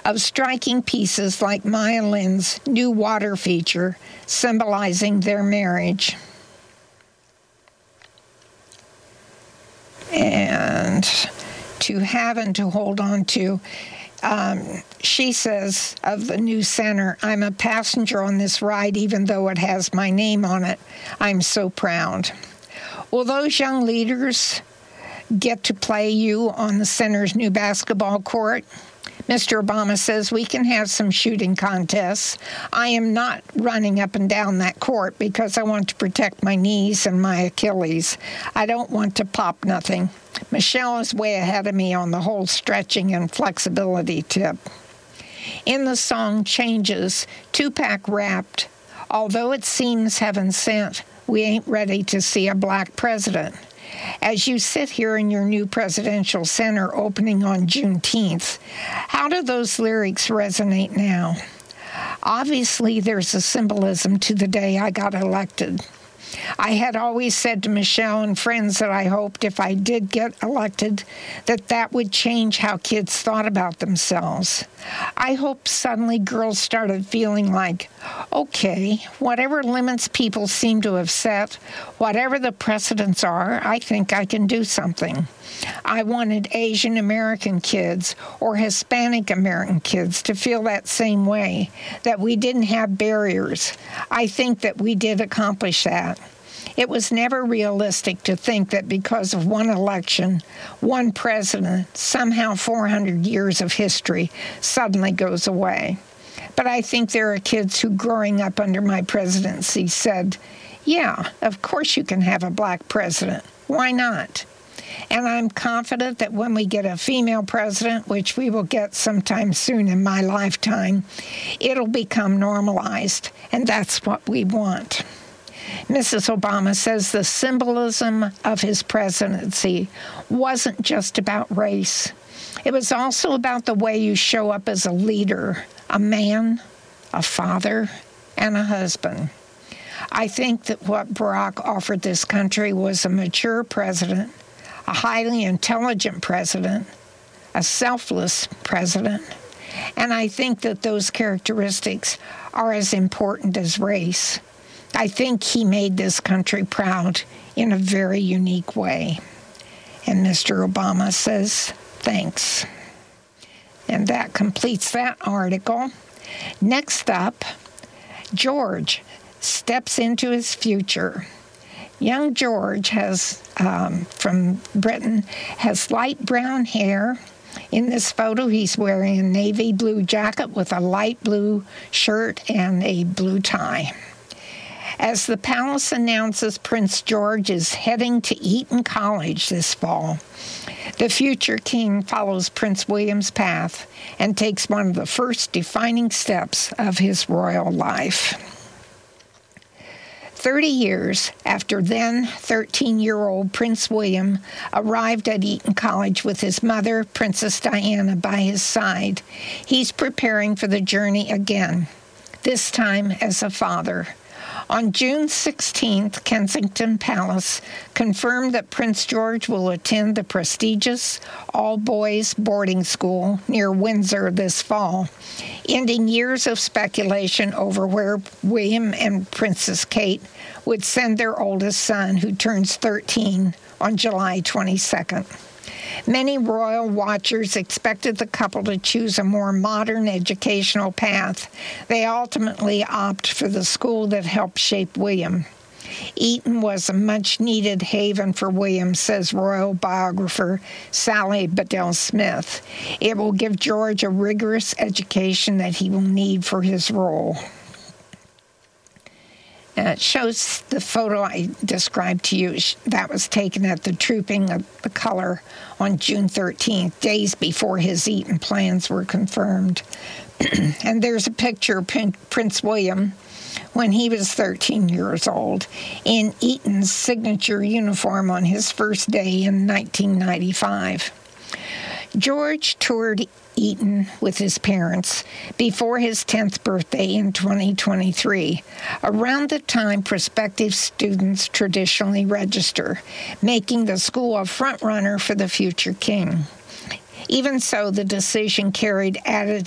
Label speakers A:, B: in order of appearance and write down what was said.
A: of striking pieces like Maya Lin's new water feature symbolizing their marriage. And to have and to hold on to. She says of the new center, I'm a passenger on this ride even though it has my name on it. I'm so proud. Will those young leaders get to play you on the center's new basketball court? Mr. Obama says we can have some shooting contests. I am not running up and down that court because I want to protect my knees and my Achilles. I don't want to pop nothing. Michelle is way ahead of me on the whole stretching and flexibility tip. In the song Changes, Tupac rapped, although it seems heaven sent, we ain't ready to see a black president. As you sit here in your new presidential center opening on Juneteenth, how do those lyrics resonate now? Obviously, there's a symbolism to the day I got elected. I had always said to Michelle and friends that I hoped if I did get elected, that would change how kids thought about themselves. I hope suddenly girls started feeling like, okay, whatever limits people seem to have set, whatever the precedents are, I think I can do something. I wanted Asian American kids or Hispanic American kids to feel that same way, that we didn't have barriers. I think that we did accomplish that. It was never realistic to think that because of one election, one president, somehow 400 years of history suddenly goes away. But I think there are kids who, growing up under my presidency, said, yeah, of course you can have a black president. Why not? And I'm confident that when we get a female president, which we will get sometime soon in my lifetime, it'll become normalized, and that's what we want. Mrs. Obama says the symbolism of his presidency wasn't just about race. It was also about the way you show up as a leader, a man, a father, and a husband. I think that what Barack offered this country was a mature president, a highly intelligent president, a selfless president, and I think that those characteristics are as important as race. I think he made this country proud in a very unique way. And Mr. Obama says, thanks. And that completes that article. Next up, George steps into his future. Young George from Britain, has light brown hair. In this photo, he's wearing a navy blue jacket with a light blue shirt and a blue tie. As the palace announces Prince George is heading to Eton College this fall, the future king follows Prince William's path and takes one of the first defining steps of his royal life. 30 years after then 13-year-old Prince William arrived at Eton College with his mother, Princess Diana, by his side, he's preparing for the journey again, this time as a father. On June 16th, Kensington Palace confirmed that Prince George will attend the prestigious all-boys boarding school near Windsor this fall, ending years of speculation over where William and Princess Kate would send their oldest son, who turns 13 on July 22nd. Many royal watchers expected the couple to choose a more modern educational path. They ultimately opted for the school that helped shape William. Eton was a much-needed haven for William, says royal biographer Sally Bedell Smith. It will give George a rigorous education that he will need for his role. It shows the photo I described to you. That was taken at the Trooping of the Color on June 13th, days before his Eton plans were confirmed. And there's a picture of Prince William when he was 13 years old in Eton's signature uniform on his first day in 1995. George toured Eton with his parents before his 10th birthday in 2023, around the time prospective students traditionally register, making the school a front-runner for the future king. Even so, the decision carried added